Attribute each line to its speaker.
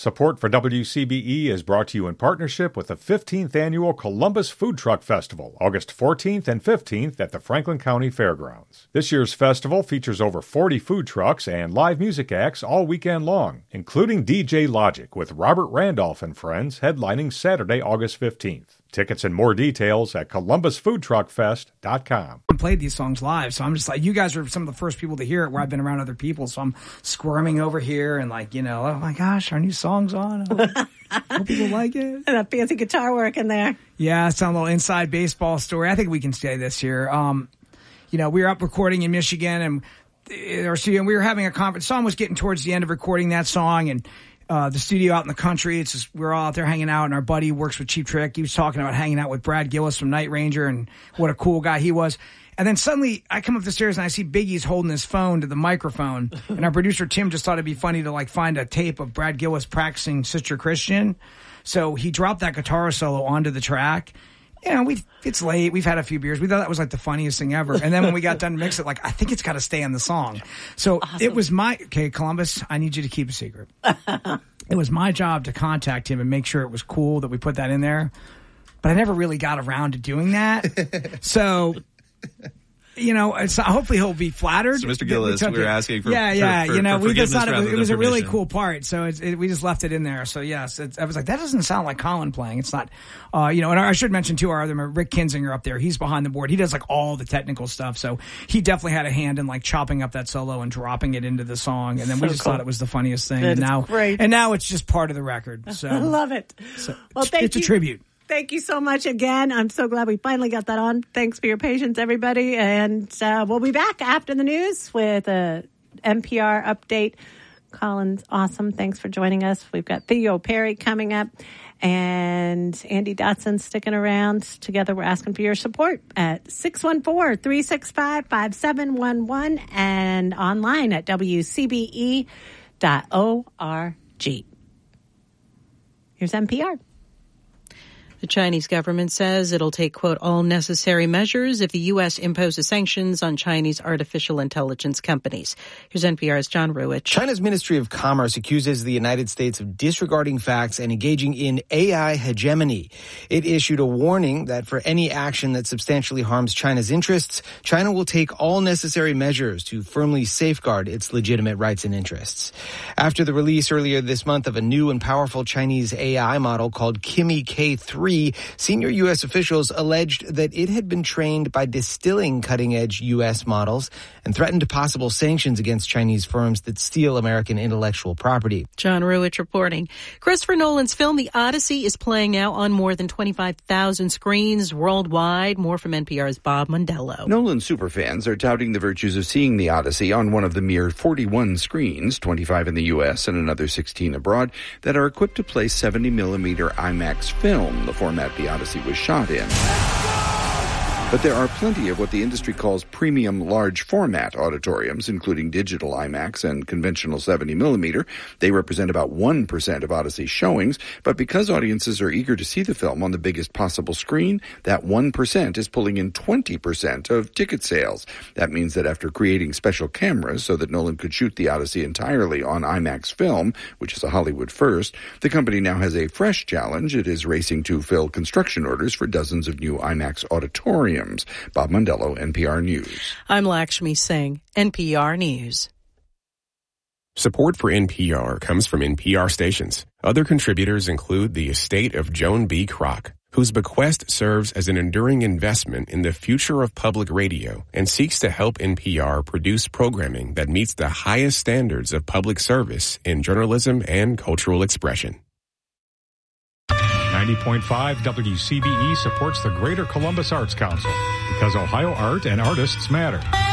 Speaker 1: Support for WCBE is brought to you in partnership with the 15th Annual Columbus Food Truck Festival, August 14th and 15th at the Franklin County Fairgrounds. This year's festival features over 40 food trucks and live music acts all weekend long, including DJ Logic with Robert Randolph and Friends headlining Saturday, August 15th. Tickets and more details at columbusfoodtruckfest.com.
Speaker 2: I played these songs live, so I'm just like, you guys are some of the first people to hear it where I've been around other people, so I'm squirming over here and like, oh my gosh, our new song's on. Hope people like it.
Speaker 3: And that fancy guitar work in there.
Speaker 2: Yeah, it's a little inside baseball story. I think we can say this here. We were up recording in Michigan and our studio, and we were having a conference. The song was getting towards the end of recording that song, and the studio out in the country, it's just, we're all out there hanging out, and our buddy works with Cheap Trick. He was talking about hanging out with Brad Gillis from Night Ranger and what a cool guy he was. And then suddenly I come up the stairs and I see Biggie's holding his phone to the microphone. And our producer Tim just thought it'd be funny to like find a tape of Brad Gillis practicing Sister Christian. So he dropped that guitar solo onto the track. It's late. We've had a few beers. We thought that was like the funniest thing ever. And then when we got done to mix it, like, I think it's got to stay on the song. So awesome. It was Columbus, I need you to keep a secret. It was my job to contact him and make sure it was cool that we put that in there. But I never really got around to doing that. So, hopefully he'll be flattered.
Speaker 4: So Mr. Gillis, we were asking for
Speaker 2: we just thought it was a really cool part. So we just left it in there. So yes, I was like, that doesn't sound like Colin playing. It's not, and I should mention too, our other Rick Kinzinger up there. He's behind the board. He does like all the technical stuff. So he definitely had a hand in like chopping up that solo and dropping it into the song. And then we just thought it was the funniest thing. And now it's just part of the record. So
Speaker 3: I love it.
Speaker 2: So, well, it's a tribute.
Speaker 3: Thank you so much again. I'm so glad we finally got that on. Thanks for your patience, everybody. And we'll be back after the news with a NPR update. Colin's awesome. Thanks for joining us. We've got Theo Perry coming up and Andy Dotson sticking around. Together, we're asking for your support at 614-365-5711 and online at WCBE.org. Here's NPR.
Speaker 5: The Chinese government says it'll take, quote, all necessary measures if the U.S. imposes sanctions on Chinese artificial intelligence companies. Here's NPR's John Ruwitch.
Speaker 6: China's Ministry of Commerce accuses the United States of disregarding facts and engaging in AI hegemony. It issued a warning that for any action that substantially harms China's interests, China will take all necessary measures to firmly safeguard its legitimate rights and interests. After the release earlier this month of a new and powerful Chinese AI model called Kimi K3, senior U.S. officials alleged that it had been trained by distilling cutting-edge U.S. models and threatened possible sanctions against Chinese firms that steal American intellectual property.
Speaker 5: John Ruwitch reporting. Christopher Nolan's film The Odyssey is playing now on more than 25,000 screens worldwide. More from NPR's Bob Mondello.
Speaker 7: Nolan superfans are touting the virtues of seeing The Odyssey on one of the mere 41 screens, 25 in the U.S. and another 16 abroad, that are equipped to play 70mm IMAX film, the format The Odyssey was shot in. But there are plenty of what the industry calls premium large format auditoriums, including digital IMAX and conventional 70mm. They represent about 1% of Odyssey showings, but because audiences are eager to see the film on the biggest possible screen, that 1% is pulling in 20% of ticket sales. That means that after creating special cameras so that Nolan could shoot The Odyssey entirely on IMAX film, which is a Hollywood first, the company now has a fresh challenge. It is racing to fill construction orders for dozens of new IMAX auditoriums. Bob Mondello, NPR News.
Speaker 5: I'm Lakshmi Singh, NPR News.
Speaker 8: Support for NPR comes from NPR stations. Other contributors include the estate of Joan B. Kroc, whose bequest serves as an enduring investment in the future of public radio and seeks to help NPR produce programming that meets the highest standards of public service in journalism and cultural expression.
Speaker 1: 90.5 WCBE supports the Greater Columbus Arts Council because Ohio art and artists matter.